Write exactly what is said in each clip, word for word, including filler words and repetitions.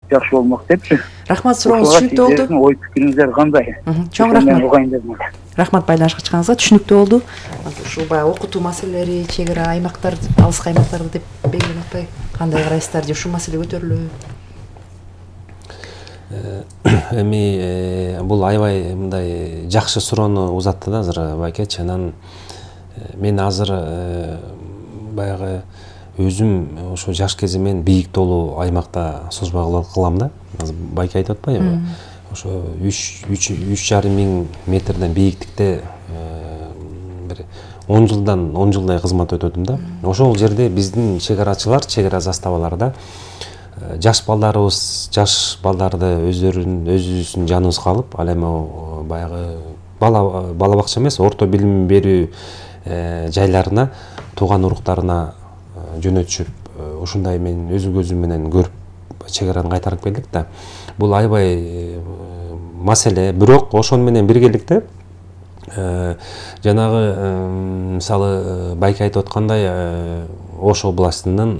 жакшы болмок депчи. Рахмат, сурооңуз түшүнүктүү болду. Сиздердин ой пикириңиздер кандай? Чоң рахмат. Рахмат байланышка чыкканыңызга, түшүнүктүү болду. Ушул баягы окутуу маселелери, чек ара аймактар, алыскы аймактарды деп белгилеп атпай, кандай карайсыздар же ушул маселе көтөрүлөбү? Эми бул аябай мындай жакшы суроону узатты да азыр байкечи. Анан мен азыр баягы өзүм ошо жаш кезимен бийик толуу аймакта служба кылам да. Байке айтып атпайбы? Ошо үч жарым миң метрден бийиктикте бир он жылдан он жылдай кызмат өтөдүм да. Ошол жерде биздин чек арачылар, чек ара заставаларда жаш балдарыбыз, жаш балдарды өздөрүнүн өзүбүздүн жаныбызга алып, ал эми баягы бала бала бакча эмес, орто билим берүү жайларына, тууган уруктарына жөнөтүшүп, ушундай мен өз көзүм менен көрүп чек араны кайтарып келдик да. Бул аябай маселе, бирок ошону менен биргеликте жанагы мисалы байке айтып аткандай Ош областынын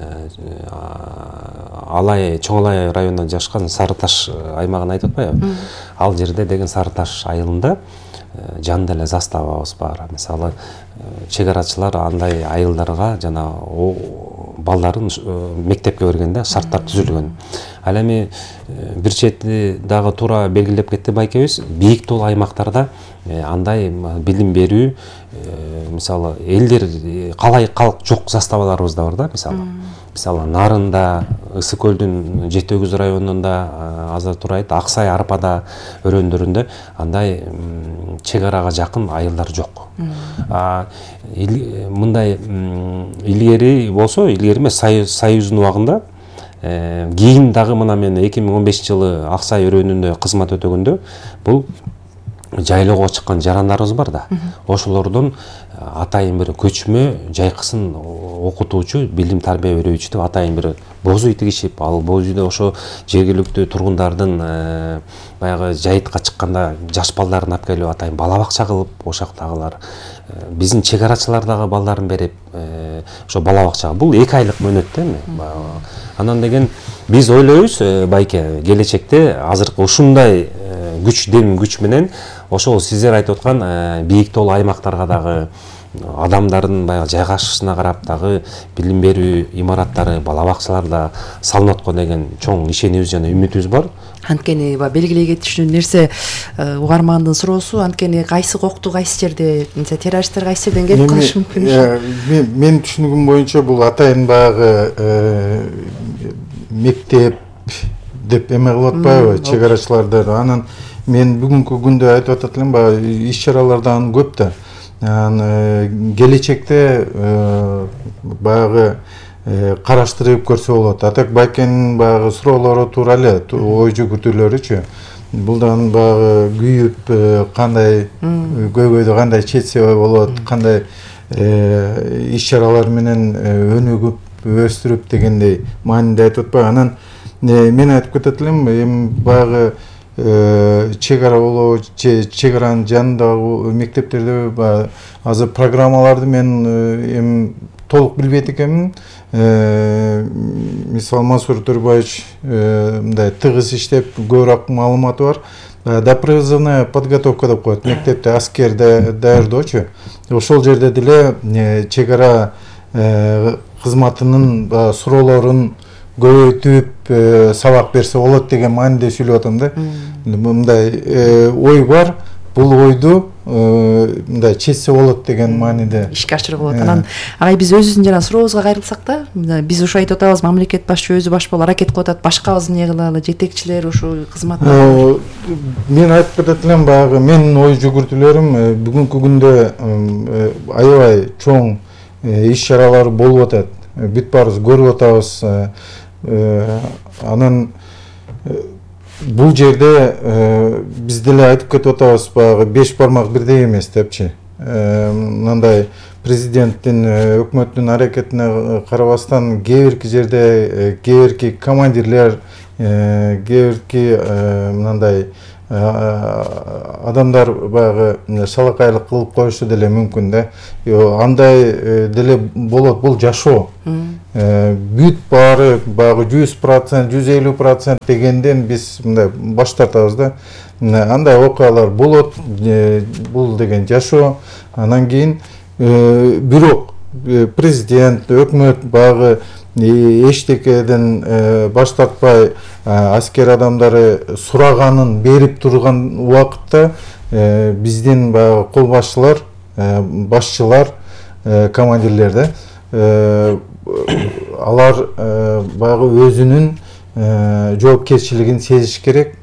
Алай, Чоң Алай районунда жашкан Сарыташ аймагын айтып атпайбы? Ал жерде деген Сарыташ айылында жанында эле заставабыз бар. Мисалы чек арачылар андай айылдарга жана балдарын мектепке бергенде шарттар түзүлгөн. Ал эми бир чети дагы туура белгилеп кетти байкебиз, бийик толуу аймактарда андай билим берүү, мисалы элдер калай калк жок заставаларыбыз да бар да, мисалы. Мисалы Нарында, Ысык көлдүн жети өгүз районунда азыр турайт, Аксай, Арпада өрөөндөрүндө андай чек арага жакын айылдар жок. Мындай илгери болсо, илгери эмес, Союздун убагында кийин дагы мына мен эки миң он бешинчи жылы Аксай өрөөнүндө кызмат өтөгөндө бул жайлоого чыккан жарандарыбыз бар да. Ошолордон атайын бир көчмө жайкысын окутуучу, билим тарбия берүүчү деп атайын бир боз үй тигишип, ал боз үйдө ошо жергиликтүү тургундардын баягы жайытка чыкканда жаш балдарын алып келип атайын бала бакча кылып, ошактагылар биздин чек арачылар дагы балдарын берип, ошо бала бакчага. Бул эки айлык мөөнөт да эми. Анан деген биз ойлойбуз байке, келечекте азыркы ушундай күч дем күч менен ошол сиздер айтып аткан бийик толуу аймактарга дагы адамдардын баягы жайгашышына карап дагы билим берүү имараттары, бала бакчалар да салынат го деген чоң ишенибиз жана үмүтүбүз бар. Анткени белгилей кетишүн нерсе угармандын суроосу, анткени кайсы кокту кайсы жерде, террористтер кайсы жерден келип калышы мүмкүн. Мен түшүнүгүм боюнча бул атайын баягы мектеп деп эме кылып атпайбы чек арачыларды. Анан мен бүгүнкү күндө айтып атат элем, баягы иш чаралардан көп да. Келечекте баягы караштырып көрсө болот. Атак байкенин баягы суроолору туура эле, ой жүгүртүүлөрүчү. Булдан баягы күйүп кандай көйгөйдү кандай четсе болот, кандай иш чаралар менен өнүгүп өстүрүп дегендей маанинде айтып атпайбы. Анан мен айтып кетет элем, эми баягы чек ара болобу, чек аранын жанындагы мектептерде азыр программаларды мен эми толук билбейт экенмин. Мисалы Мансур Төрбаевич мындай тыгыз иштеп көбүрөөк маалыматы бар. Допризывная подготовка деп коет, мектепте аскерде даярдоочу. Ошол жерде деле чек ара кызматынын суроолорун көбөйтүп сабак берсе болот деген маанинде сүйлөп атам да. Мындай ой бар, бул ойду мындай четсе болот деген маанинде ишке ашырга болот. Анан агай биз өзүбүздүн жана сурообузга кайрылсак да, биз ушу айтып атабыз, мамлекет башчы өзү баш боло аракет кылып атат, башкабыз эмне кылалы, жетекчилер ушу кызмат. Мен айтып кетет элем, баягы менин ой жүгүртүүлөрүм бүгүнкү күндө аябай чоң иш чаралар болуп атат. Бүт баарыбыз көрүп атабыз. Анан бул жерде биз деле айтып кетип атабыз, баягы беш бармак бирдей эмес депчи. Мындай президенттин, өкмөттүн аракетине карабастан кээ бирки жерде кээ бирки командирлер, кээ бирки мындай адамдар баягы салакайлык кылып коюшу деле мүмкүн да. Андай деле болот, бул жашоо. Бүт баары баягы жүз процент, жүз элүү процент дегенден биз мындай баш тартабыз да. Андай окуялар болот, бул деген жашоо. Анан кийин бирок президент, өкмөт баягы эчтекеден баш тартпай аскер адамдары сураганын берип турган убакытта биздин баягы кол башчылар, башчылар, командирлер да алар баягы өзүнүн жоопкерчилигин сезиш керек.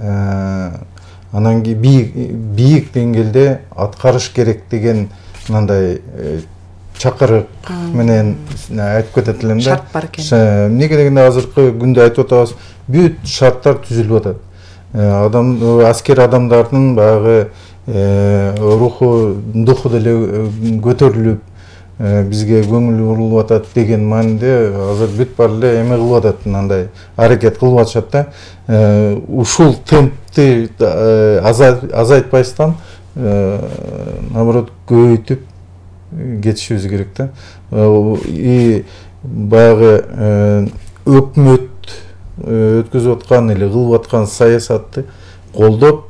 Анан кийин бийик деңгээлде аткарыш керек деген мындай чакырык менен айтып кетет элем да. Шарт бар экен. Эмнеге дегенде азыркы күндө айтып атабыз, бүт шарттар түзүлүп атат. Адам аскер адамдардын баягы руху, духу деле көтөрүлүп, бизге көңүл бурулуп атат деген мааниде азыр бүт баары эле эме кылып атат, мындай аракет кылып атышат да. Ушул темпти азайтпастан, наоборот, көбөйтүп кетишибиз керек да. И баягы өкмөт өткөзүп аткан эле кылып аткан саясатты колдоп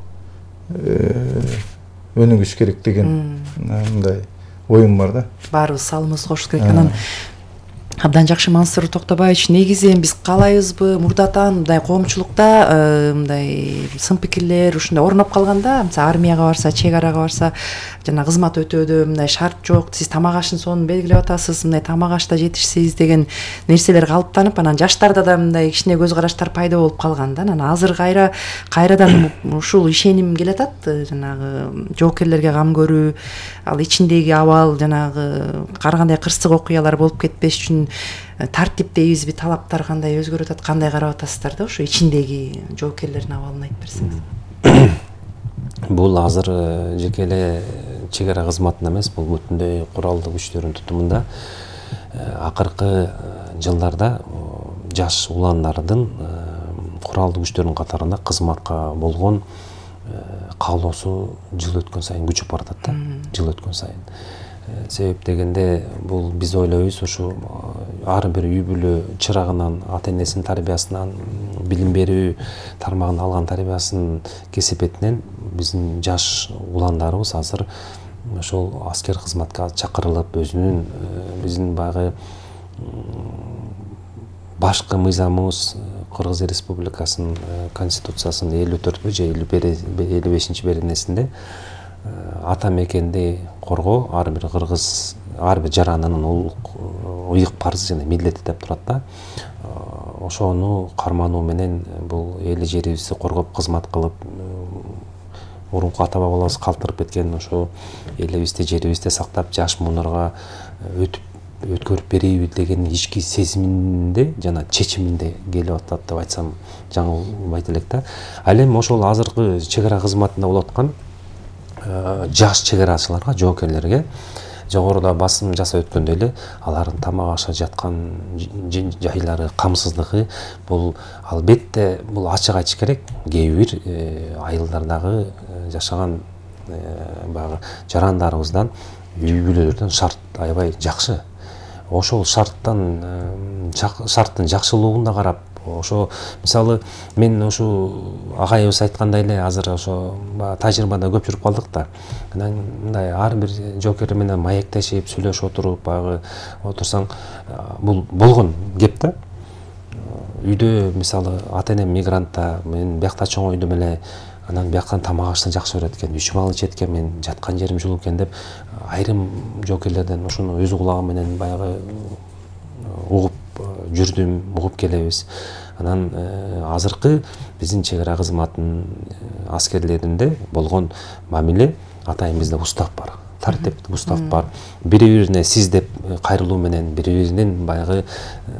өнүгүш керек деген мындай оюм бар да. Баарыбыз салымыбыз кошуш керек. Анан абдан жакшы Мансур Токтобаевич, негизи биз каалайбызбы мурдатан мындай коомчулукта мындай сын пикирлер ушундай орноп калганда, мисалы армияга барса, чек арага барса, жана кызмат өтөөдө мындай шарт жок, сиз тамак ашын сонун белгилеп атасыз, мындай тамак ашта жетишсиз деген нерселер калыптанып, анан жаштарда да мындай кичине көз караштар пайда болуп калган да. Анан азыр кайра кайрадан ушул ишеним келатат, жанагы жоокерлерге кам көрүү, ал ичиндеги абал жанагы ар кандай кырсык окуялар болуп кетпеш үчүн тартиптейбизби, талаптар кандай өзгөрүп атат, кандай карап атасыздар да, ошо ичиндеги жоокерлердин абалын айтып берсеңиз. Бул азыр жеке эле чек ара кызматында эмес, бул бүтүндөй куралдуу күчтөрдүн тутумунда акыркы жылдарда жаш уландардын куралдуу күчтөрдүн катарында кызматка болгон каалоосу жыл өткөн сайын күчүп баратат да, жыл өткөн сайын. Себеп дегенде бул биз ойлойбуз, ушу ар бир үй бүлө чырагынан, ата энесинин тарбиясынан, билим берүү тармагында алган тарбиясынын кесепетинен биздин жаш уландарыбыз азыр ошол аскер кызматка чакырылып, өзүнүн биздин баягы башкы мыйзамыбыз Кыргыз Республикасынын конституциясынын элүү төртүнчү же элүү бешинчи беренесинде ата мекенди коргоо ар бир кыргыз, ар бир жаранынын уйук парызы жана милдети деп турат да. Ошону кармануу менен бул эл жерибизди коргоп кызмат кылып, мурунку ата бабаларыбыз калтырып кеткен ошо элибизди, жерибизди сактап, жаш муунарга өтүп өткөрүп берейби деген ички сезиминде жана чечиминде келип атат деп айтсам жаңылбайт элек да. Ал эми ошол азыркы чек ара кызматында болуп аткан жаш чек арачыларга, жоокерлерге жогоруда басым жасап өткөндөй эле алардын тамак аша жаткан жайлары, камсыздыгы бул албетте бул ачык айтыш керек. Кээ бир айылдардагы жашаган баягы жарандарыбыздан, үй бүлөлөрдөн шарт аябай жакшы. Ошол шарттан шарттын жакшылыгына карап, ошо мисалы мен ошо агайыбыз айткандай эле азыр ошо тажрыйбада көп жүрүп калдык да. Анан мындай ар бир жоокер менен маектешип, сүйлөшүп отуруп, баягы отурсаң бул болгон кеп да. Үйдө мисалы ата энем мигрантта, мен биякта чоңойдум эле, анан бияктан тамак ашты жакшы көрөт экен, үч мал ичет экен, мен жаткан жерим жылуу экен деп айрым жоокерлерден ошону өз кулагым менен баягы угуп жүрдүм, угуп келебиз. Анан азыркы биздин чек ара кызматынын аскерлеринде болгон мамиле атайын бизде устав бар, тартип устав бар. Бири бирине сиз деп кайрылуу менен, бири биринин баягы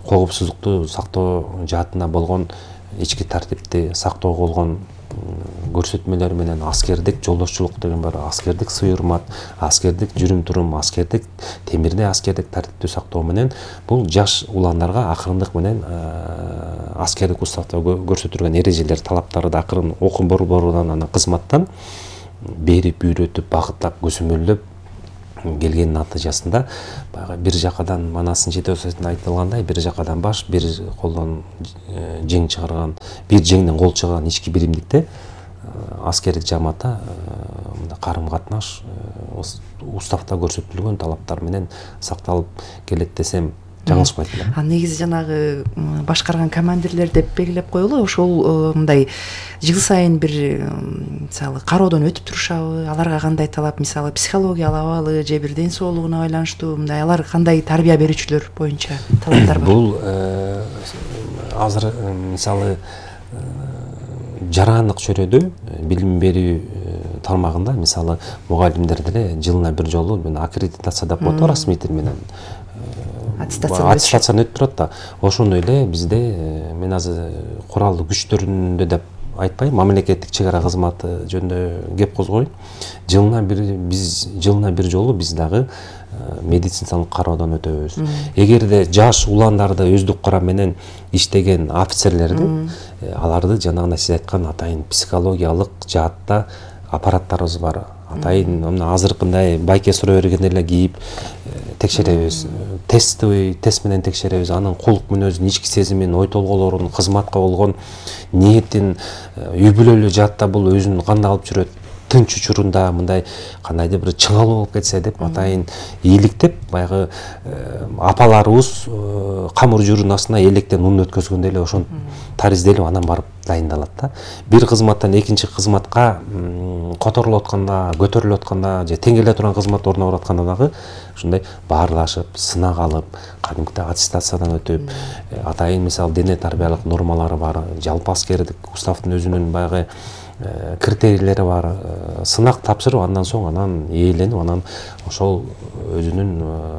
коопсуздукту сактоо жаатында болгон ички тартипти сактоого болгон көрсөтмөлөр менен аскердик жолдошчулук деген бар, аскердик сый-урмат, аскердик жүрүм-турум, аскердик темирде аскердик тартипти сактоо менен бул жаш уландарга акырындык менен аскердик уставда көрсөтүлгөн эрежелер, талаптары да акырын окуу борборунан анан кызматтан берип, үйрөтүп, багыттап, көзөмөлдөп келгенин натыйжасында баягы бир жакадан манасын чет өсөтүн айтылгандай, бир жакадан баш, бир колдон жең чыгарган, бир жеңден кол чыгарган ички биримдикте аскердик жамаатта карым катнаш уставда көрсөтүлгөн талаптар менен сакталып келет десем жаңылышпайт элем. А негизи жанагы башкарган командирлер деп белгилеп коелу, ошол мындай жыл сайын бир мисалы кароодон өтүп турушабы, аларга кандай талап, мисалы психологиялык абалы же бир ден соолугуна байланыштуу, мындай алар кандай тарбия берүүчүлөр боюнча талаптар бар? Бул азыр мисалы жарандык чөйрөдө билим берүү тармагында мисалы мугалимдер деле жылына бир жолу аккредитация деп коет, расмий тил менен аттестациядан өтүп турат да. Ошондой эле бизде мен азыр куралдуу күчтөрүндө деп айтпайм, мамлекеттик чек ара кызматы жөнүндө кеп козгоюн. Жылына бир биз жылына бир жолу биз дагы медициналык кароодон өтөбүз. Эгерде жаш уландарды өздүк кара менен иштеген офицерлерди, аларды жанагындай сиз айткан атайын психологиялык жаатта аппараттарыбыз бар. Атайын мына азыркындай байке суроо бергенде эле кийип текшеребиз. Тестовый тест менен текшеребиз. Анын кулк мүнөзүн, ички сезимин, ой толгоолорун, кызматка болгон ниетин, үй бүлөлүү жаатта бул өзүн кандай алып жүрөт, тынч учурунда мындай кандайдыр бир чыңалуу болуп кетсе деп атайын ийгиликтеп, баягы апаларыбыз камыр жүрүн астына электен ун өткөзгөндө эле ошон таризделип анан барып дайындалат да. Бир кызматтан экинчи кызматка которулуп атканда, көтөрүлүп атканда же тең келе турган кызмат орногоп атканда дагы ушундай баарлашып, сынак алып, кадимкидей аттестациядан өтүп, атайын мисалы дене тарбиялык нормалары бар, жалпы аскердик уставдын өзүнүн баягы критерийлери бар, сынак тапшырып, андан соң анан ээленип, анан ошол өзүнүн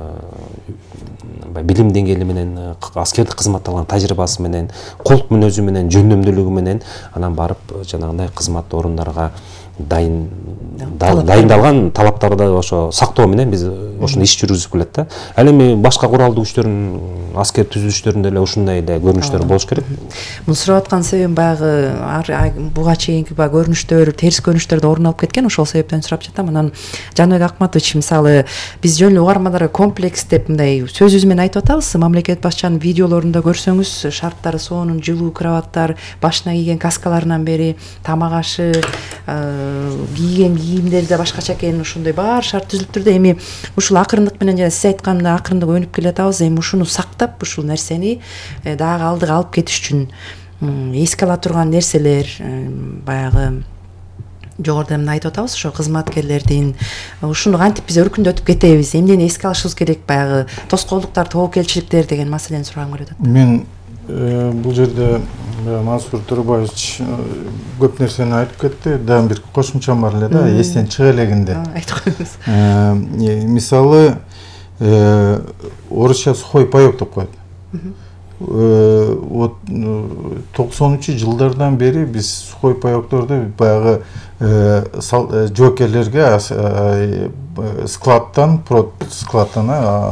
билим деңгээли менен, аскердик кызматта алган тажрыйбасы менен, кулк мүнөзү менен, жөндөмдүүлүгү менен анан барып жанагындай кызмат орундарга дайын дайындалган талаптарды ошо сактоо менен биз ошону иш жүргүзүп келет да. Ал эми башка куралдуу күчтөрдүн аскер түзүлүштөрүндө эле ушундай эле көрүнүштөр болуш керек. Муну сурап аткан себебим баягы буга чейинки баягы көрүнүштөр, терс көрүнүштөр да орун алып кеткен, ошол себептен сурап жатам. Анан Жаныбек Акматович, мисалы биз жөн эле угармандарга комплекс деп мындай сөзүбүз менен айтып атабыз. Мамлекет башчынын видеолорунда көрсөңүз, шарттары сонун, жылуу кроваттар, башына кийген каскаларынан бери тамак ашы, кийген кийимдери да башкача экен, ушундай баар шарт түзүлүп турду. Эми ушул акырындык менен жана сиз айткандай акырындык өнүп келе жатабыз. Эми ушуну сактап, ушул нерсени дагы алдыга алып кетиш үчүн эске ала турган нерселер, баягы жогоруда эмне айтып атабыз, ошо кызматкерлердин ушуну кантип биз өркүндөтүп кетебиз, эмнени эске алышыбыз керек, баягы тоскоолдуктар, тобокелчиликтер деген маселени сурагым келип атат. Мен бул жерде Мансур Турбаевич көп нерсени айтып кетти. Дагы бир кошумчам бар эле да, эстен чыга элегинде. Айтып коюңуз. Мисалы, орусча сухой паёк деп коет. Вот токсонунчу жылдардан бери биз сухой паёкторду баягы жоокерлерге складтан, прод складтан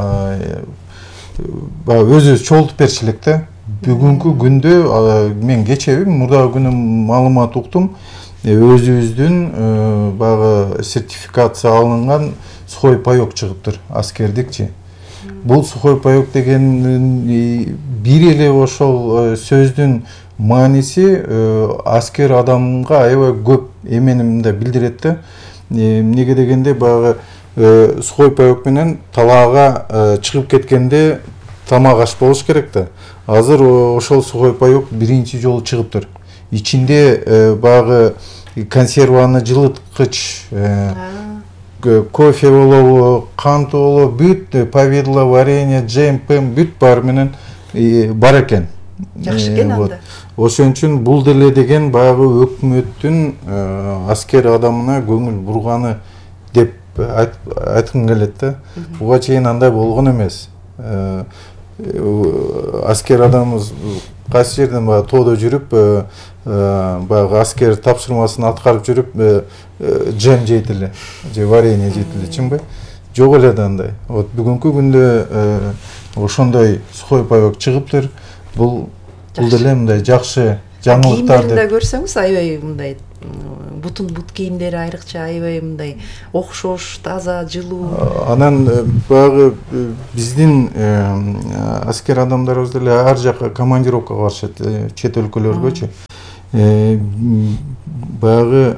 баягы өзүбүз чогултуп берчү элек да. Бүгүнкү күндө мен кечеби мурдагы күнү маалымат уктум, өзүбүздүн баягы сертификация алынган сухой паёк чыгыптыр, аскердикчи. Бул сухой паёк деген бир эле ошол сөздүн мааниси аскер адамга аябай көп эмени мында билдирет да. Эмнеге дегенде баягы сухой паёк менен талаага чыгып кеткенде тамак аш болуш керек да. Азыр ошол сухой паёк биринчи жолу чыгыптыр. Ичинде баягы консерваны жылыткыч, кофе болобу, кант болобу, бүт повидло, варенье, джем, пем, бүт баары менен бар экен. Жакшы экен анда. Ошон үчүн бул деле деген баягы өкмөттүн аскер адамына көңүл бурганы деп айткым келет да. Буга чейин андай болгон эмес. аскер адамыбыз кайсы жерден баягы тоодо жүрүп баягы аскер тапшырмасын аткарып жүрүп жем жейт эле же варенье жейт эле, чыңбы? Жок эле да андай. Вот бүгүнкү күндө ошондой сухой паек чыгыптыр. Бул бул деле мындай жакшы жаңылыктар деп. Кийимдерди көрсөңүз аябай мындай бутун бут кийимдери айрыкча аябай мындай окшош, таза, жылуу. Анан баягы биздин аскер адамдарыбыз деле ар жакка командировкага барышат, чет өлкөлөргөчү. Баягы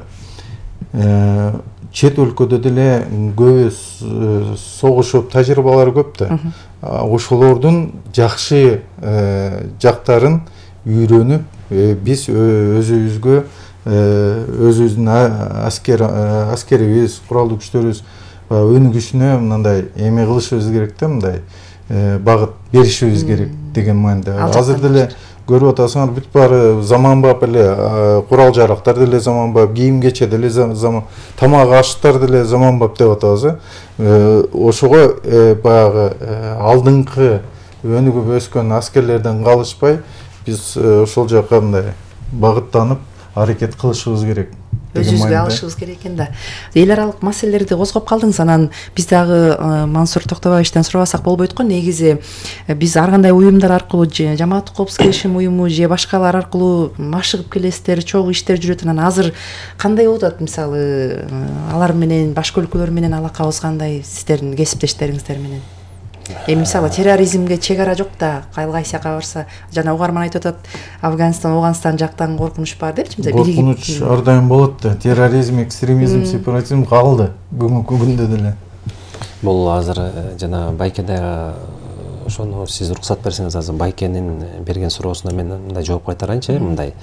чет өлкөдө деле көбү согушуп, тажрыйбалары көп да. Ошолордун жакшы жактарын үйрөнүп, биз өзүбүзгө өзүбүздүн аскер аскерибиз, куралдуу күчтөрүбүз өнүгүшүнө мындай эме кылышыбыз керек да, мындай багыт беришибиз керек деген маанидә. Азыр деле көрүп атасыңар, бүт баары заманбап эле, курал жарактар деле заманбап, кийим кече деле заман, тамак аштар деле заманбап деп атабыз. Ошого баягы алдыңкы өнүгүп өскөн аскерлерден калышпай, биз ошол жака мындай багыттанып аракет кылышыбыз керек. Өзүбүзгө алышыбыз керек экен да. Эл аралык маселелерди козгоп калдыңыз. Анан биз дагы Мансур Токтобаевичтен сурабасак болбойт го. Негизи биз ар кандай уюмдар аркылуу, жамаат коопсуз келишим уюму же башкалар аркылуу машыгып келесиздер, чогуу иштер жүрөт. Анан азыр кандай болуп атат, мисалы, алар менен, башка өлкөлөр менен алакабыз кандай, сиздердин кесиптештериңиздер менен? Эми мисалы терроризмге чек ара жок да, кайсы жака барса, жана угарман айтып атат, Афганистан, Ооганстан жактан коркунуч бар депчи, мисалы коркунуч ар дайым болот да. Терроризм, экстремизм, сепаратизм калды бүгүнкү күндө деле. Бул азыр жана Байкеде ошону сиз уруксат берсеңиз, азыр Байкенин берген суроосуна мен мындай жооп кайтарайынчы, мындай.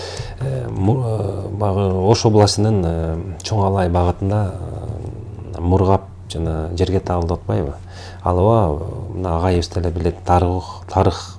Багы Ош областынын Чоң Алай багытында Мургап жана жерге табылып атпайбы? Алыба мына агайыбыз деле билет, тарых тарых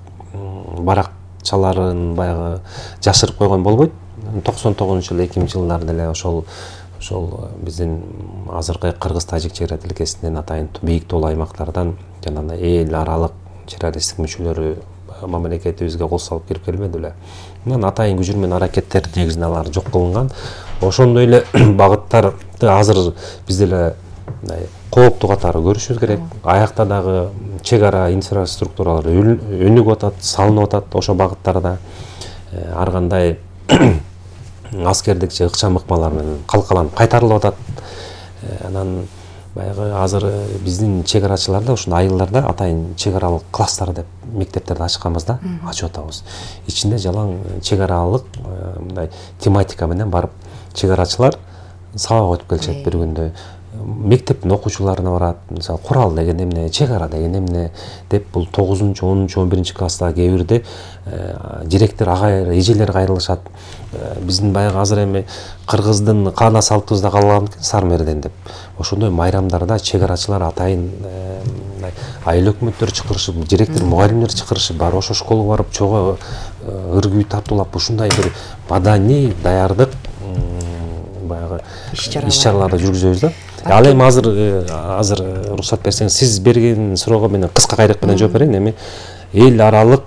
баракчаларын баягы жашырып койгон болбойт. токсон тогузунчу жылы, эки миңинчи жылдары деле ошол ошол биздин азыркы кыргыз-тажик чек ара тилкесинен атайын бийик тоолуу аймактардан жана эл аралык террористтик мүчөлөрү мамлекетибизге кол салып кирип келбеди эле. Мындан атайын күчү менен аракеттер негизинде алар жок кылынган. Ошондой эле багыттарды азыр биз деле кооптуу катары көрүшүбүз керек. Аякта дагы чек ара инфраструктуралар өнүгүп атат, салынып атат ошо багыттарда. Ар кандай аскердик же ыкчам ыкмалар менен калкаланып кайтарылып атат. Анан баягы азыр биздин чек арачыларда ушундай айылдарда атайын чек аралык класстар деп мектептерди ачканбыз да, ачып атабыз. Ичинде жалаң чек аралык мындай тематика менен барып чек арачылар сабак өтүп келишет бир күндө. Мектептин окуучуларына барат, мисалы курал деген эмне, чек ара деген эмне деп бул тогузунчу, онунчу, он биринчи класста кээ бирде директор агай, эжелер кайрылышат. Биздин баягы азыр эми кыргыздын каана салтыбызда калган Сармерден деп. Ошондой майрамдарда чек арачылар атайын айыл өкмөттөр чакырышып, директор, мугалимдер чакырышып, бар ошо школага барып чогуу ыр күй тартуулап ушундай бир маданий даярдык баягы иш-чараларды жүргүзөбүз да. Ал эми азыр азыр уруксат берсеңиз, сиз берген суроого мен кыска кайрык менен жооп берейин. Эми эл аралык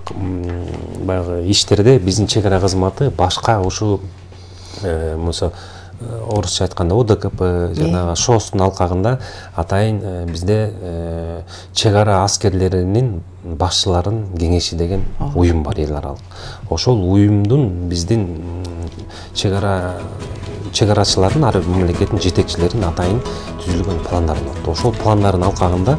баягы иштерде биздин чек ара кызматы башка ушу муса орусча айтканда О Д К П жана ШОСтун алкагында атайын бизде чек ара аскерлеринин башчыларын кеңеши деген уюм бар, эл аралык. Ошол уюмдун биздин чек ара чек арачылардын ар бир мамлекеттин жетекчилерин атайын түзүлгөн пландар болот. Ошол пландардын алкагында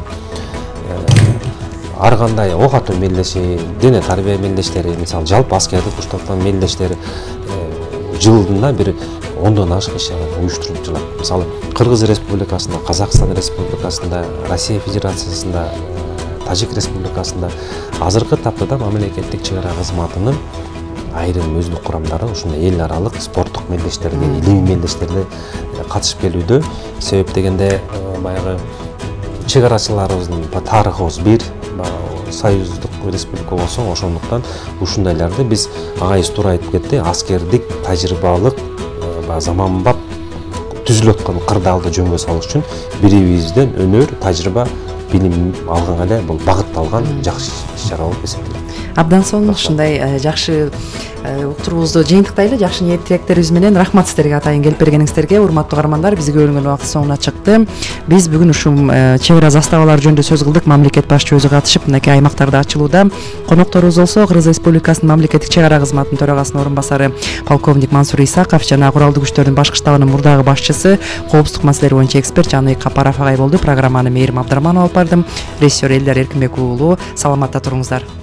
ар кандай ок атуу мелдеши, дене тарбия мелдештери, мисалы жалпы аскердик курчталган мелдештер жылына бир ондон ашык иш уюштуруп жүрөт. Мисалы Кыргыз Республикасында, Казакстан Республикасында, Россия Федерациясында, Тажик Республикасында азыркы таптада мамлекеттик чек ара кызматынын айрым өздүк курамдары ушундай эл аралык спорттук мелдештерге, илимий мелдештерге катышып келүүдө. Себеп дегенде баягы чек арачыларыбыздын тарыхыбыз бир, союздук республика болсо, ошондуктан ушундайларды биз агайыбыз туура айтып кетти, аскердик тажрыйбалык заманбап түзүлүп аткан кырдаалды жөнгө салыш үчүн бири бирибизден өнөр, тажрыйба билим алганга эле бул багытталган жакшы иш чара болуп эсептелет. Абдан сонун ушундай жакшы уктуруубузду жыйынтыктайлы. Жакшы ниет тилектерибиз менен рахмат сиздерге атайын келип бергениңиздерге. Урматтуу каармандар, бизге бөлүнгөн убакыт соңуна чыкты. Биз бүгүн ушул чек ара заставалары жөнүндө сөз кылдык. Мамлекет башчы өзү катышып мынакей аймактарда ачылууда. Конокторубуз болсо Кыргыз Республикасынын мамлекеттик чек ара кызматынын төрагасынын орун басары полковник Мансур Исаков жана Куралдуу күчтөрдүн башкы штабынын мурдагы башчысы, коопсуздук маселелери боюнча эксперт Жаныбек Капаров агай болду. Программаны Мээрим Абдрахманова алып бардым. Режиссер Элдар Эркинбек уулу. Саламатта туруңуздар.